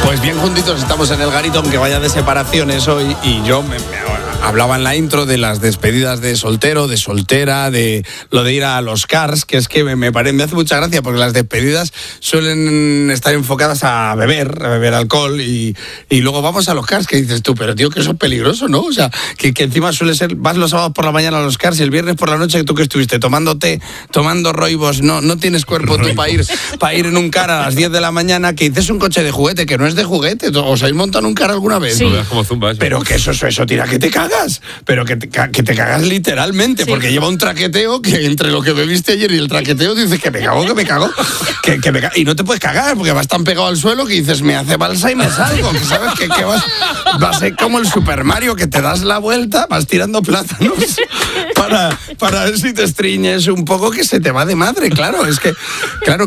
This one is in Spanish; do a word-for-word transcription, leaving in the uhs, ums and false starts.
Pues bien juntitos estamos en el garito, aunque vaya de separaciones hoy, y yo me, me hablaba en la intro de las despedidas de soltero, de soltera, de lo de ir a los cars, que es que me, me, parece, me hace mucha gracia porque las despedidas suelen estar enfocadas a beber, a beber alcohol, y, y luego vamos a los cars, que dices tú, pero tío, que eso es peligroso, ¿no? O sea, que, que encima suele ser, vas los sábados por la mañana a los cars y el viernes por la noche, tú que estuviste tomando té, tomando roibos, no, no tienes cuerpo tú para ir, para ir en un car a las diez de la mañana, que dices un coche de juguete, que no es de juguete. ¿Os habéis montado en un car alguna vez? Sí. Como zumba, eso. Pero que eso, eso, eso tira que te cagas. Pero que te, que te cagas literalmente, sí. Porque lleva un traqueteo que entre lo que bebiste ayer y el traqueteo dices que me cago, que me cago. Que, que me cago. Y no te puedes cagar porque vas tan pegado al suelo que dices, me hace balsa y me salgo. Que sabes que, que vas, vas a ser como el Super Mario, que te das la vuelta, vas tirando plátanos para, para ver si te estriñes un poco, que se te va de madre, claro. Es que, claro.